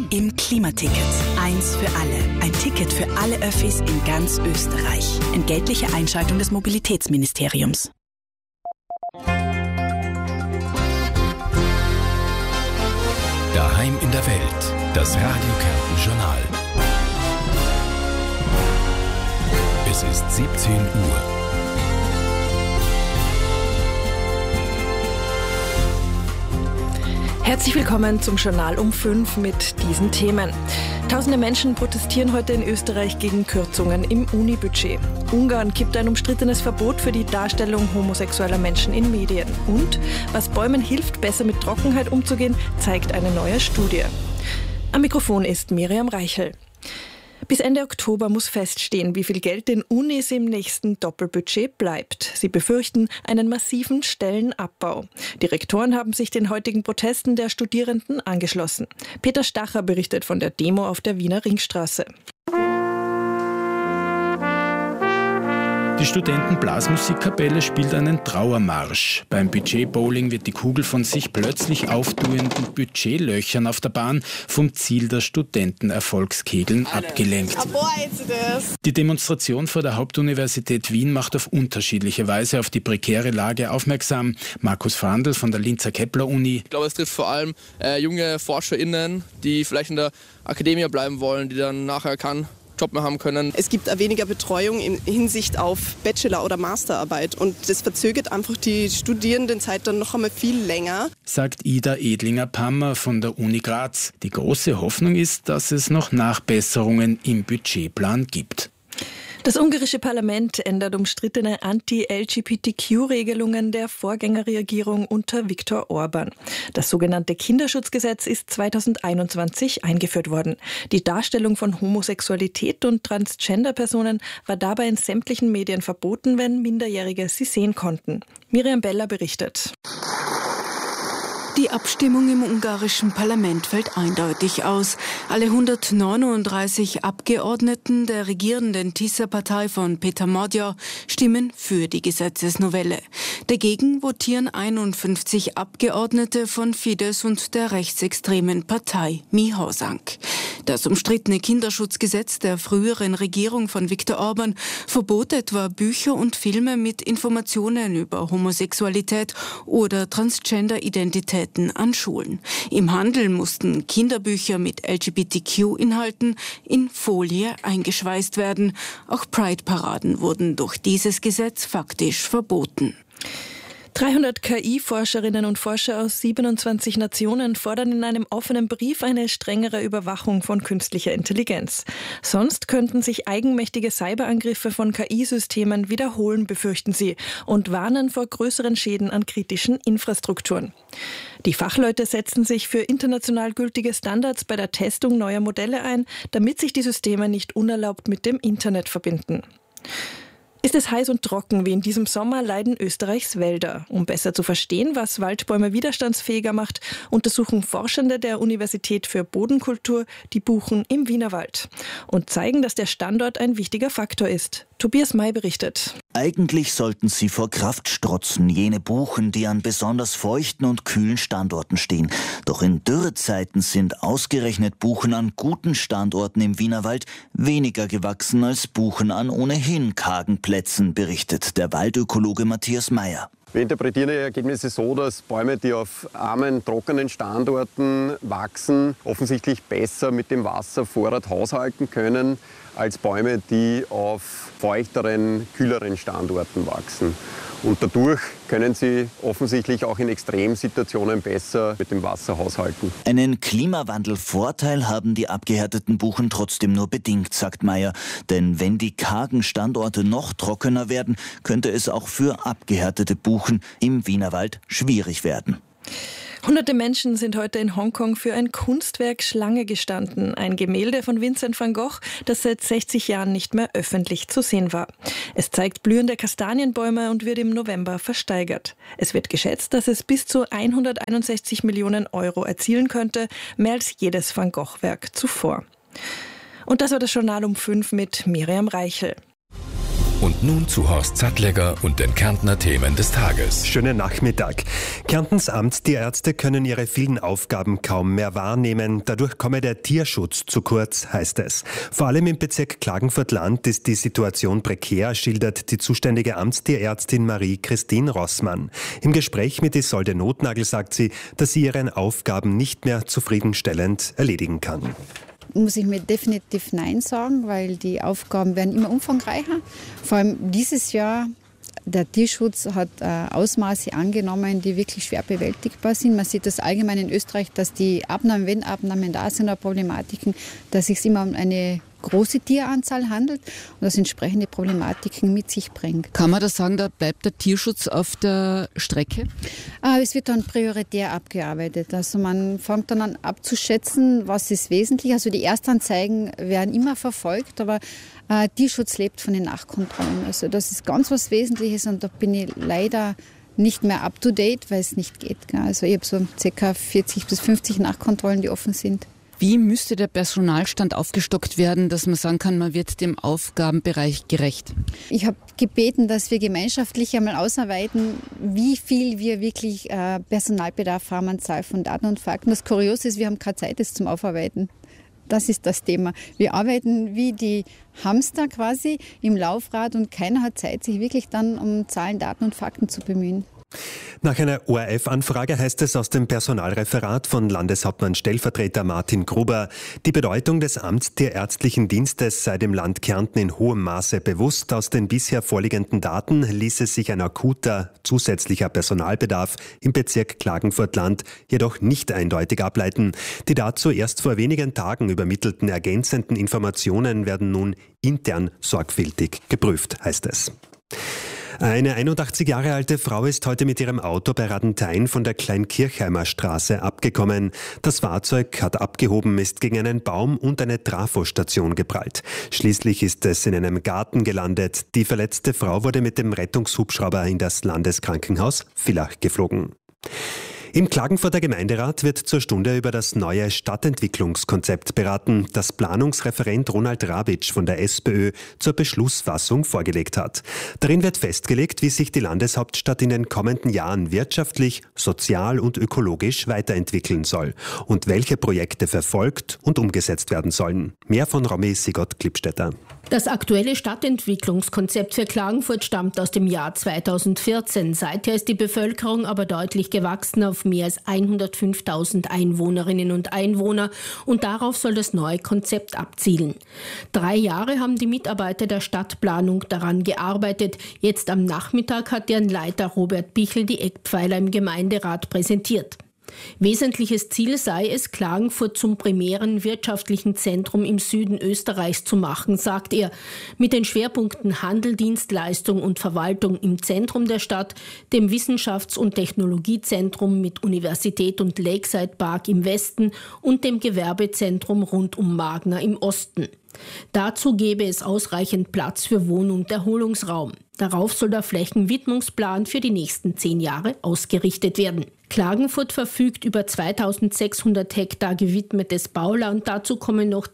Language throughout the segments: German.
Im Klimaticket. Eins für alle. Ein Ticket für alle Öffis in ganz Österreich. Entgeltliche Einschaltung des Mobilitätsministeriums. Daheim in der Welt. Das Radio Kärnten Journal. Es ist 17 Uhr. Herzlich willkommen zum Journal um 5 mit diesen Themen. Tausende Menschen protestieren heute in Österreich gegen Kürzungen im Uni-Budget. Ungarn kippt ein umstrittenes Verbot für die Darstellung homosexueller Menschen in Medien. Und was Bäumen hilft, besser mit Trockenheit umzugehen, zeigt eine neue Studie. Am Mikrofon ist Miriam Reichel. Bis Ende Oktober muss feststehen, wie viel Geld den Unis im nächsten Doppelbudget bleibt. Sie befürchten einen massiven Stellenabbau. Die Rektoren haben sich den heutigen Protesten der Studierenden angeschlossen. Peter Stacher berichtet von der Demo auf der Wiener Ringstraße. Die Studentenblasmusikkapelle spielt einen Trauermarsch. Beim Budget-Bowling wird die Kugel von sich plötzlich auftuenden Budgetlöchern auf der Bahn vom Ziel der Studentenerfolgskegeln abgelenkt. Die Demonstration vor der Hauptuniversität Wien macht auf unterschiedliche Weise auf die prekäre Lage aufmerksam. Markus Frandl von der Linzer Kepler-Uni. Ich glaube, es trifft vor allem junge ForscherInnen, die vielleicht in der Akademie bleiben wollen, die dann nachher keinen Job mehr haben können. Es gibt auch weniger Betreuung in Hinsicht auf Bachelor- oder Masterarbeit und das verzögert einfach die Studierendenzeit dann noch einmal viel länger. Sagt Ida Edlinger-Pammer von der Uni Graz. Die große Hoffnung ist, dass es noch Nachbesserungen im Budgetplan gibt. Das ungarische Parlament ändert umstrittene Anti-LGBTQ-Regelungen der Vorgängerregierung unter Viktor Orban. Das sogenannte Kinderschutzgesetz ist 2021 eingeführt worden. Die Darstellung von Homosexualität und Transgender-Personen war dabei in sämtlichen Medien verboten, wenn Minderjährige sie sehen konnten. Miriam Beller berichtet. Die Abstimmung im ungarischen Parlament fällt eindeutig aus. Alle 139 Abgeordneten der regierenden Tisza-Partei von Peter Magyar stimmen für die Gesetzesnovelle. Dagegen votieren 51 Abgeordnete von Fidesz und der rechtsextremen Partei Mihasank. Das umstrittene Kinderschutzgesetz der früheren Regierung von Viktor Orban verbot etwa Bücher und Filme mit Informationen über Homosexualität oder Transgender-Identität an Schulen. Im Handel mussten Kinderbücher mit LGBTQ-Inhalten in Folie eingeschweißt werden. Auch Pride-Paraden wurden durch dieses Gesetz faktisch verboten. 300 KI-Forscherinnen und Forscher aus 27 Nationen fordern in einem offenen Brief eine strengere Überwachung von künstlicher Intelligenz. Sonst könnten sich eigenmächtige Cyberangriffe von KI-Systemen wiederholen, befürchten sie, und warnen vor größeren Schäden an kritischen Infrastrukturen. Die Fachleute setzen sich für international gültige Standards bei der Testung neuer Modelle ein, damit sich die Systeme nicht unerlaubt mit dem Internet verbinden. Ist es heiß und trocken wie in diesem Sommer, leiden Österreichs Wälder. Um besser zu verstehen, was Waldbäume widerstandsfähiger macht, untersuchen Forschende der Universität für Bodenkultur die Buchen im Wienerwald und zeigen, dass der Standort ein wichtiger Faktor ist. Tobias May berichtet. Eigentlich sollten sie vor Kraft strotzen, jene Buchen, die an besonders feuchten und kühlen Standorten stehen. Doch in Dürrezeiten sind ausgerechnet Buchen an guten Standorten im Wienerwald weniger gewachsen als Buchen an ohnehin kargen Plätzen, berichtet der Waldökologe Matthias Meyer. Wir interpretieren die Ergebnisse so, dass Bäume, die auf armen, trockenen Standorten wachsen, offensichtlich besser mit dem Wasservorrat haushalten können als Bäume, die auf feuchteren, kühleren Standorten wachsen. Und dadurch können sie offensichtlich auch in Extremsituationen besser mit dem Wasser haushalten. Einen Klimawandelvorteil haben die abgehärteten Buchen trotzdem nur bedingt, sagt Meyer. Denn wenn die kargen Standorte noch trockener werden, könnte es auch für abgehärtete Buchen im Wienerwald schwierig werden. Hunderte Menschen sind heute in Hongkong für ein Kunstwerk Schlange gestanden. Ein Gemälde von Vincent van Gogh, das seit 60 Jahren nicht mehr öffentlich zu sehen war. Es zeigt blühende Kastanienbäume und wird im November versteigert. Es wird geschätzt, dass es bis zu 161 Millionen Euro erzielen könnte, mehr als jedes Van Gogh-Werk zuvor. Und das war das Journal um 5 mit Miriam Reichel. Und nun zu Horst Sattlegger und den Kärntner Themen des Tages. Schönen Nachmittag. Kärntens Amtstierärzte können ihre vielen Aufgaben kaum mehr wahrnehmen. Dadurch komme der Tierschutz zu kurz, heißt es. Vor allem im Bezirk Klagenfurt-Land ist die Situation prekär, schildert die zuständige Amtstierärztin Marie-Christine Rossmann. Im Gespräch mit Isolde Notnagel sagt sie, dass sie ihren Aufgaben nicht mehr zufriedenstellend erledigen kann. Muss ich mir definitiv Nein sagen, weil die Aufgaben werden immer umfangreicher. Vor allem dieses Jahr, der Tierschutz hat Ausmaße angenommen, die wirklich schwer bewältigbar sind. Man sieht das allgemein in Österreich, dass die Abnahmen, wenn Abnahmen da sind oder Problematiken, dass es immer um eine große Tieranzahl handelt und das entsprechende Problematiken mit sich bringt. Kann man da sagen, da bleibt der Tierschutz auf der Strecke? Es wird dann prioritär abgearbeitet. Also man fängt dann an abzuschätzen, was ist wesentlich. Also die Erstanzeigen werden immer verfolgt, aber Tierschutz lebt von den Nachkontrollen. Also das ist ganz was Wesentliches und da bin ich leider nicht mehr up to date, weil es nicht geht. Also ich habe so ca. 40 bis 50 Nachkontrollen, die offen sind. Wie müsste der Personalstand aufgestockt werden, dass man sagen kann, man wird dem Aufgabenbereich gerecht? Ich habe gebeten, dass wir gemeinschaftlich einmal ausarbeiten, wie viel wir wirklich Personalbedarf haben an Zahl von Daten und Fakten. Das Kuriose ist, wir haben keine Zeit jetzt zum Aufarbeiten. Das ist das Thema. Wir arbeiten wie die Hamster quasi im Laufrad und keiner hat Zeit, sich wirklich dann um Zahlen, Daten und Fakten zu bemühen. Nach einer ORF-Anfrage heißt es aus dem Personalreferat von Landeshauptmann Stellvertreter Martin Gruber, die Bedeutung des Amtstierärztlichen Dienstes sei dem Land Kärnten in hohem Maße bewusst. Aus den bisher vorliegenden Daten ließe sich ein akuter zusätzlicher Personalbedarf im Bezirk Klagenfurt-Land jedoch nicht eindeutig ableiten. Die dazu erst vor wenigen Tagen übermittelten ergänzenden Informationen werden nun intern sorgfältig geprüft, heißt es. Eine 81 Jahre alte Frau ist heute mit ihrem Auto bei Radenthein von der Kleinkirchheimer Straße abgekommen. Das Fahrzeug hat abgehoben, ist gegen einen Baum und eine Trafostation geprallt. Schließlich ist es in einem Garten gelandet. Die verletzte Frau wurde mit dem Rettungshubschrauber in das Landeskrankenhaus Villach geflogen. Im Klagenfurter Gemeinderat wird zur Stunde über das neue Stadtentwicklungskonzept beraten, das Planungsreferent Ronald Rabitsch von der SPÖ zur Beschlussfassung vorgelegt hat. Darin wird festgelegt, wie sich die Landeshauptstadt in den kommenden Jahren wirtschaftlich, sozial und ökologisch weiterentwickeln soll und welche Projekte verfolgt und umgesetzt werden sollen. Mehr von Romy Sigott-Klippstätter. Das aktuelle Stadtentwicklungskonzept für Klagenfurt stammt aus dem Jahr 2014. Seither ist die Bevölkerung aber deutlich gewachsen auf mehr als 105.000 Einwohnerinnen und Einwohner und darauf soll das neue Konzept abzielen. 3 Jahre haben die Mitarbeiter der Stadtplanung daran gearbeitet. Jetzt am Nachmittag hat deren Leiter Robert Bichl die Eckpfeiler im Gemeinderat präsentiert. Wesentliches Ziel sei es, Klagenfurt zum primären wirtschaftlichen Zentrum im Süden Österreichs zu machen, sagt er. Mit den Schwerpunkten Handel, Dienstleistung und Verwaltung im Zentrum der Stadt, dem Wissenschafts- und Technologiezentrum mit Universität und Lakeside Park im Westen und dem Gewerbezentrum rund um Magna im Osten. Dazu gäbe es ausreichend Platz für Wohn- und Erholungsraum. Darauf soll der Flächenwidmungsplan für die nächsten 10 Jahre ausgerichtet werden. Klagenfurt verfügt über 2600 Hektar gewidmetes Bauland. Dazu kommen noch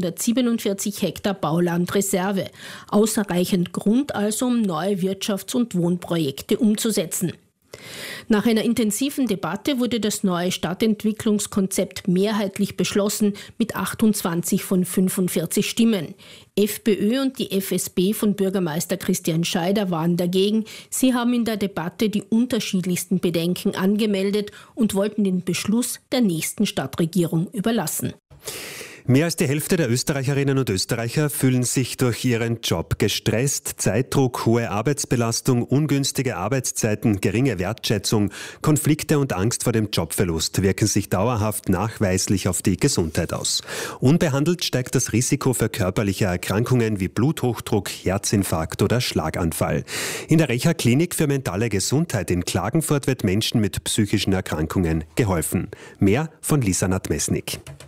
247 Hektar Baulandreserve. Ausreichend Grund also, um neue Wirtschafts- und Wohnprojekte umzusetzen. Nach einer intensiven Debatte wurde das neue Stadtentwicklungskonzept mehrheitlich beschlossen mit 28 von 45 Stimmen. FPÖ und die FSB von Bürgermeister Christian Scheider waren dagegen. Sie haben in der Debatte die unterschiedlichsten Bedenken angemeldet und wollten den Beschluss der nächsten Stadtregierung überlassen. Mehr als die Hälfte der Österreicherinnen und Österreicher fühlen sich durch ihren Job gestresst. Zeitdruck, hohe Arbeitsbelastung, ungünstige Arbeitszeiten, geringe Wertschätzung, Konflikte und Angst vor dem Jobverlust wirken sich dauerhaft nachweislich auf die Gesundheit aus. Unbehandelt steigt das Risiko für körperliche Erkrankungen wie Bluthochdruck, Herzinfarkt oder Schlaganfall. In der Reha-Klinik für mentale Gesundheit in Klagenfurt wird Menschen mit psychischen Erkrankungen geholfen. Mehr von Lisa Nadmesnik.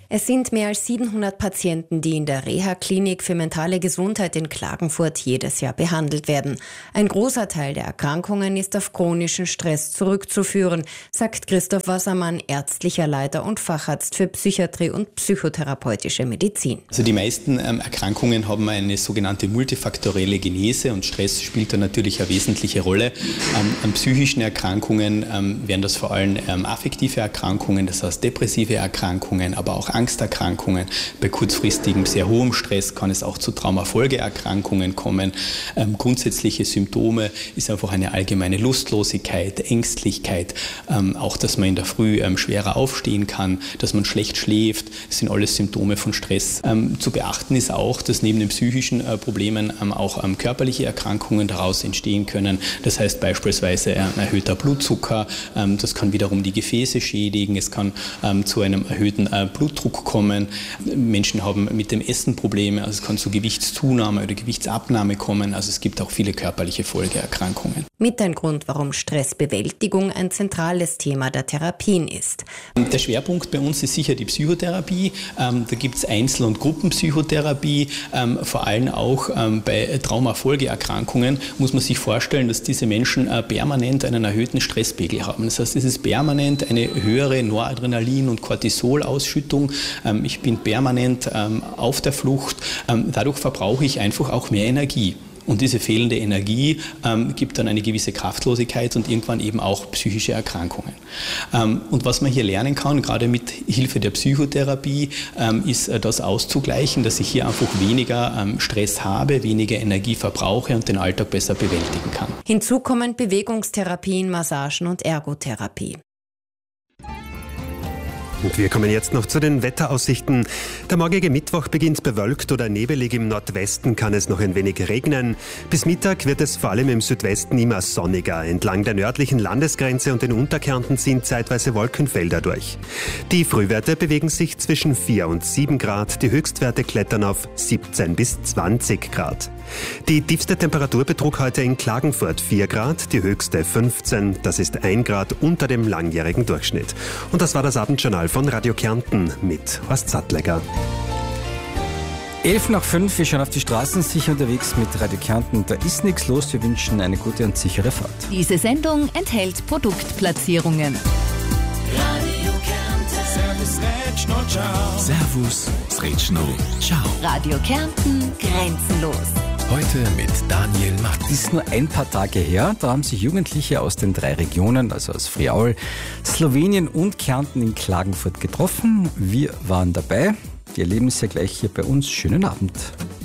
Es sind mehr als 700 Patienten, die in der Reha-Klinik für mentale Gesundheit in Klagenfurt jedes Jahr behandelt werden. Ein großer Teil der Erkrankungen ist auf chronischen Stress zurückzuführen, sagt Christoph Wassermann, ärztlicher Leiter und Facharzt für Psychiatrie und psychotherapeutische Medizin. Also die meisten Erkrankungen haben eine sogenannte multifaktorielle Genese und Stress spielt da natürlich eine wesentliche Rolle. An psychischen Erkrankungen wären das vor allem affektive Erkrankungen, das heißt depressive Erkrankungen, aber auch Angsterkrankungen. Bei kurzfristigem, sehr hohem Stress kann es auch zu Traumafolgeerkrankungen kommen. Grundsätzliche Symptome ist einfach eine allgemeine Lustlosigkeit, Ängstlichkeit, auch, dass man in der Früh schwerer aufstehen kann, dass man schlecht schläft. Das sind alles Symptome von Stress. Zu beachten ist auch, dass neben den psychischen Problemen auch körperliche Erkrankungen daraus entstehen können. Das heißt beispielsweise ein erhöhter Blutzucker, das kann wiederum die Gefäße schädigen, es kann zu einem erhöhten Blutdruck kommen. Menschen haben mit dem Essen Probleme, also es kann zu Gewichtszunahme oder Gewichtsabnahme kommen. Also es gibt auch viele körperliche Folgeerkrankungen. Mit ein Grund, warum Stressbewältigung ein zentrales Thema der Therapien ist. Der Schwerpunkt bei uns ist sicher die Psychotherapie. Da gibt es Einzel- und Gruppenpsychotherapie. Vor allem auch bei Traumafolgeerkrankungen muss man sich vorstellen, dass diese Menschen permanent einen erhöhten Stresspegel haben. Das heißt, es ist permanent eine höhere Noradrenalin- und Cortisolausschüttung. Ich bin permanent auf der Flucht. Dadurch verbrauche ich einfach auch mehr Energie. Und diese fehlende Energie gibt dann eine gewisse Kraftlosigkeit und irgendwann eben auch psychische Erkrankungen. Und was man hier lernen kann, gerade mit Hilfe der Psychotherapie, ist das auszugleichen, dass ich hier einfach weniger Stress habe, weniger Energie verbrauche und den Alltag besser bewältigen kann. Hinzu kommen Bewegungstherapien, Massagen und Ergotherapie. Und wir kommen jetzt noch zu den Wetteraussichten. Der morgige Mittwoch beginnt bewölkt oder nebelig. Im Nordwesten kann es noch ein wenig regnen. Bis Mittag wird es vor allem im Südwesten immer sonniger. Entlang der nördlichen Landesgrenze und den Unterkärnten ziehen zeitweise Wolkenfelder durch. Die Frühwerte bewegen sich zwischen 4 und 7 Grad. Die Höchstwerte klettern auf 17 bis 20 Grad. Die tiefste Temperatur betrug heute in Klagenfurt 4 Grad, die höchste 15. Das ist 1 Grad unter dem langjährigen Durchschnitt. Und das war das Abendjournal von Radio Kärnten mit Horst Sattlegger. 11:05, wir schauen auf die Straßen, sicher unterwegs mit Radio Kärnten. Da ist nichts los, wir wünschen eine gute und sichere Fahrt. Diese Sendung enthält Produktplatzierungen. Radio Kärnten. Servus, Sretschno, ciao. Radio Kärnten, grenzenlos. Heute mit Daniel Matt. Das ist nur ein paar Tage her, da haben sich Jugendliche aus den 3 Regionen, also aus Friaul, Slowenien und Kärnten in Klagenfurt getroffen. Wir waren dabei. Die erleben es ja gleich hier bei uns. Schönen Abend.